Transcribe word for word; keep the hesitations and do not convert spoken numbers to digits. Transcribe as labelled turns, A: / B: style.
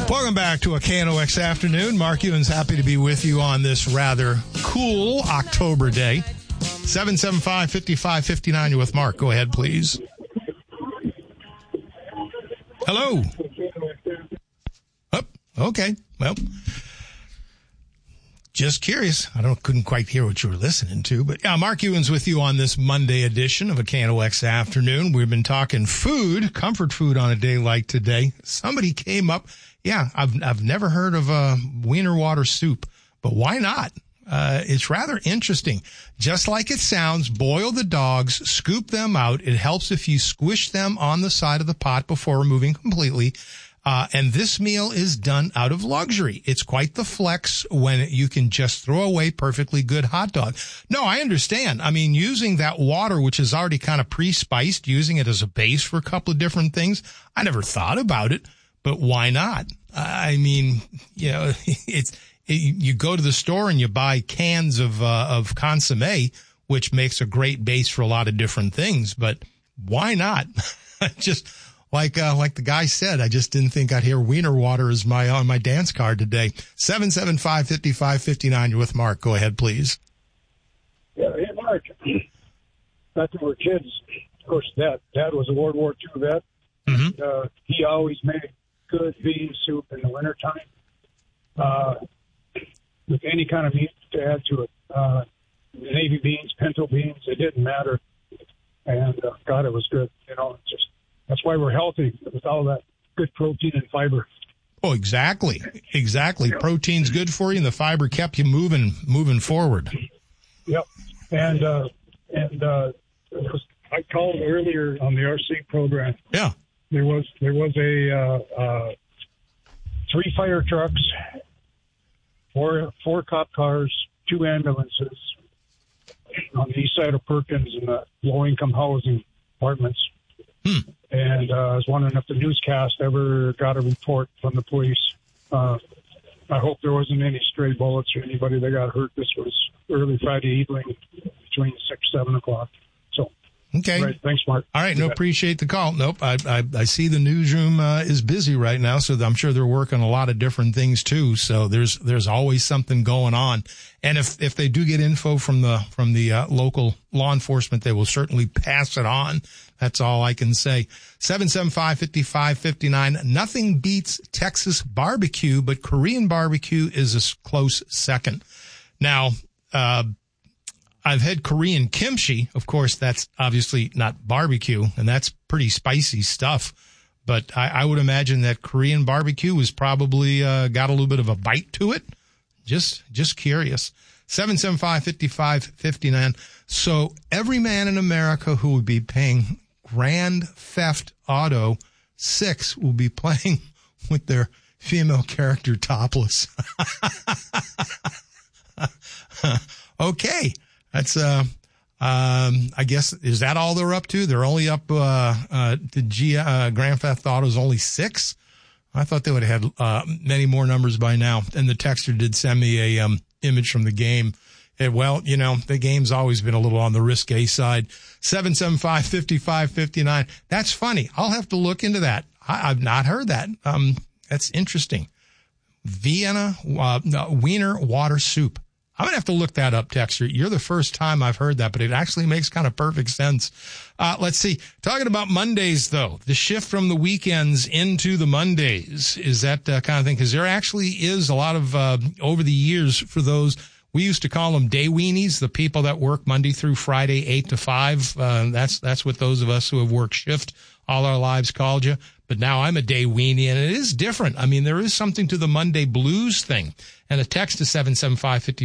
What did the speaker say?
A: Welcome back to a K N O X afternoon. Mark Ewan's happy to be with you on this rather cool October day. seven seven five, five five five nine, you're with Mark. Go ahead, please. Hello. Oh, okay. Well, just curious. I don't couldn't quite hear what you were listening to, but yeah, Mark Ewan's with you on this Monday edition of a K N O X afternoon. We've been talking food, comfort food on a day like today. Somebody came up. Yeah, I've I've never heard of a wiener water soup, but why not? Uh, it's rather interesting. Just like it sounds, boil the dogs, scoop them out. It helps if you squish them on the side of the pot before removing completely. Uh, and this meal is done out of luxury. It's quite the flex when you can just throw away perfectly good hot dog. No, I understand. I mean, using that water, which is already kind of pre-spiced, using it as a base for a couple of different things, I never thought about it, but why not? I mean, you know, it's, it, you go to the store and you buy cans of, uh, of consomme, which makes a great base for a lot of different things, but why not? Just, Like, uh, like the guy said, I just didn't think I'd hear wiener water as my, on my dance card today. seven seven five, five five five nine, you're with Mark. Go ahead, please.
B: Yeah, hey, Mark. Back when we were kids, of course, Dad, Dad was a World War Two vet.
A: Mm-hmm.
B: Uh, he always made good bean soup in the wintertime. Uh, with any kind of meat to add to it. Uh, navy beans, pinto beans, it didn't matter. And, uh, God, it was good. You know, it's just, that's why we're healthy, with all that good protein and fiber.
A: Oh, exactly. Exactly. Yep. Protein's good for you, and the fiber kept you moving, moving forward.
B: Yep. And, uh, and, uh, I called earlier on the R C program.
A: Yeah.
B: There was, there was a, uh, uh, three fire trucks, four, four cop cars, two ambulances on the east side of Perkins in the low-income housing apartments.
A: Hmm.
B: And uh, I was wondering if the newscast ever got a report from the police. Uh, I hope there wasn't any stray bullets or anybody that got hurt. This was early Friday evening between six, seven o'clock. So,
A: okay.
B: Right, thanks, Mark.
A: All right. No, appreciate the call. Nope. I, I, I see the newsroom uh, is busy right now, so I'm sure they're working a lot of different things too. So there's, there's always something going on. And if, if they do get info from the, from the uh, local law enforcement, they will certainly pass it on. That's all I can say. seven seven five, five five five nine. Nothing beats Texas barbecue, but Korean barbecue is a close second. Now, uh, I've had Korean kimchi. Of course, that's obviously not barbecue, and that's pretty spicy stuff. But I, I would imagine that Korean barbecue is probably uh, got a little bit of a bite to it. Just, just curious. seven seven five, five five five nine. So every man in America who would be paying Grand Theft Auto six will be playing with their female character topless. Okay. That's, uh, um, I guess, is that all they're up to? They're only up, uh, uh, to G, uh, Grand Theft Auto is only six. I thought they would have had, uh, many more numbers by now. And the texter did send me a, um, image from the game. And, well, you know, the game's always been a little on the risque side. seven seven five, five five five nine. That's funny. I'll have to look into that. I, I've not heard that. Um, that's interesting. Vienna, uh, no, wiener water soup. I'm going to have to look that up, Texter. You're the first time I've heard that, but it actually makes kind of perfect sense. Uh, let's see. Talking about Mondays, though, the shift from the weekends into the Mondays, is that uh, kind of thing? Because there actually is a lot of, uh, over the years for those, we used to call them day weenies, the people that work Monday through Friday, eight to five. Uh, that's, that's what those of us who have worked shift all our lives called you. But now I'm a day weenie, and it is different. I mean, there is something to the Monday blues thing. And the text is seven seven five, five